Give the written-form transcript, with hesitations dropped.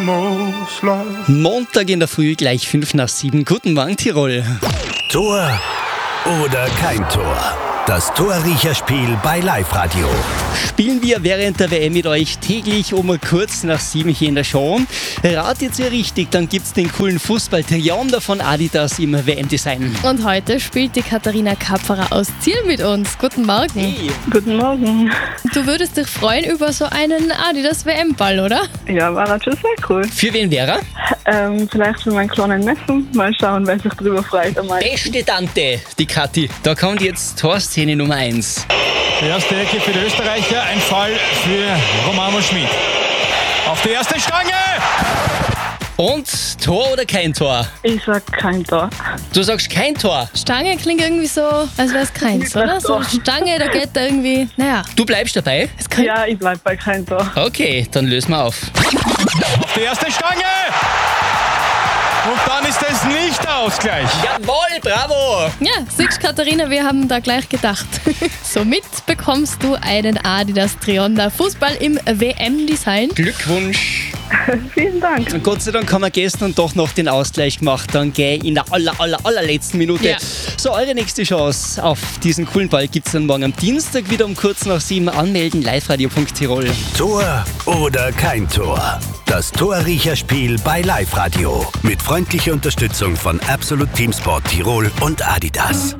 Montag in der Früh, gleich 6:55. Guten Morgen, Tirol. Tor oder kein Tor? Das Torriecherspiel bei Live-Radio. Spielen wir während der WM mit euch täglich um kurz nach 7 hier in der Show. Ratet ihr richtig, dann gibt's den coolen Fußball-Triumph von Adidas im WM-Design. Und heute spielt die Katharina Kapferer aus Ziel mit uns. Guten Morgen. Hey. Guten Morgen. Du würdest dich freuen über so einen Adidas WM-Ball, oder? Ja, war natürlich sehr cool. Für wen wäre? Vielleicht für meinen kleinen Neffen. Mal schauen, wer sich drüber freut. Beste Tante, die Kathi. Da kommt jetzt Torszene Nummer 1. Die erste Ecke für die Österreicher, ein Fall für Romano Schmid. Auf die erste Stange! Und Tor oder kein Tor? Ich sag kein Tor. Du sagst kein Tor. Stange klingt irgendwie so, als wäre es keins, oder? So Stange, da geht da irgendwie, naja. Du bleibst dabei? Es könnte Ja, ich bleib bei kein Tor. Okay, dann lösen wir auf. Auf die erste Stange! Und dann ist es nicht der Ausgleich. Jawohl, bravo! Ja, siehst Katharina, wir haben da gleich gedacht. Somit bekommst du einen Adidas Triumph Fußball im WM-Design. Glückwunsch. Vielen Dank. Und Gott sei Dank haben wir gestern doch noch den Ausgleich gemacht, dann in der allerletzten Minute. Ja. So, eure nächste Chance auf diesen coolen Ball gibt es dann morgen am Dienstag wieder um kurz nach 7 anmelden, liveradio.tirol. Tor oder kein Tor? Das Torriecherspiel bei Live-Radio. Mit freundlicher Unterstützung von Absolut Teamsport Tirol und Adidas.